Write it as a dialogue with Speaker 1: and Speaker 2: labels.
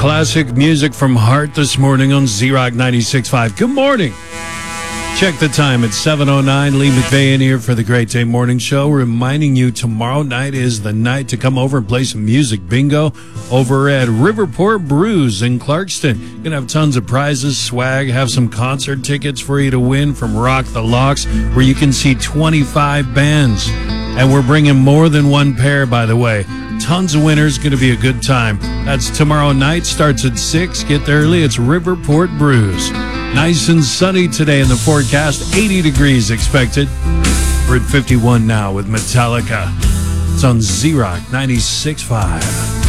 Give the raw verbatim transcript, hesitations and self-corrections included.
Speaker 1: Classic music from Heart this morning on Z-Rock ninety-six point five. Good morning. Check the time at seven oh nine. Lee McVeigh in here for the Great Day Morning Show, reminding you tomorrow night is the night to come over and play some music bingo over at Riverport Brews in Clarkston. You're going to have tons of prizes, swag, have some concert tickets for you to win from Rock the Locks, where you can see twenty-five bands. And we're bringing more than one pair, by the way. Tons of winners. Going to be a good time. That's tomorrow night. Starts at six. Get there early. It's Riverport Brews. Nice and sunny today in the forecast. eighty degrees expected. We're at fifty-one now with Metallica. It's on Z-Rock ninety-six point five.